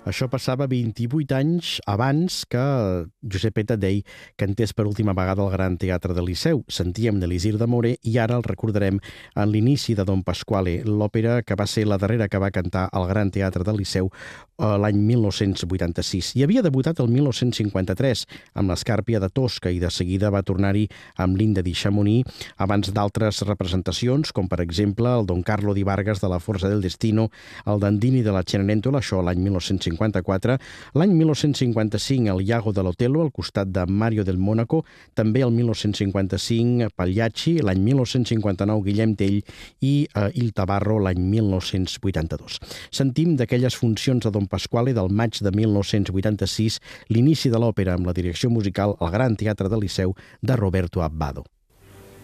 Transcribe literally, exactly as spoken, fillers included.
Això passava vint-i-vuit anys abans que Josep Tadei cantés per última vegada al Gran Teatre del Liceu. Sentíem de l'Isir de Moré i ara el recordarem en l'inici de Don Pasquale, l'òpera que va ser la darrera que va cantar al Gran Teatre del Liceu l'any mil nou-cents vuitanta-sis. I havia debutat el mil nou-cents cinquanta-tres amb l'Escàrpia de Tosca i de seguida va tornar-hi amb l'Inde di Chamonix abans d'altres representacions, com per exemple el Don Carlo di Vargas de la Forza del Destino, el Dandini de la Cenerentola, això l'any mil nou-cents cinquanta-quatre, l'any mil nou-cents cinquanta-cinc el Iago de l'Otello al costat de Mario del Mónaco, també el mil nou-cents cinquanta-cinc Pagliacci, l'any mil nou-cents cinquanta-nou Guillem Tell i eh, Il Tabarro l'any mil nou-cents vuitanta-dos. Sentim d'aquelles funcions de Don Pasquale del maig de mil nou-cents vuitanta-sis l'inici de l'òpera amb la direcció musical al Gran Teatre del Liceu de Roberto Abbado.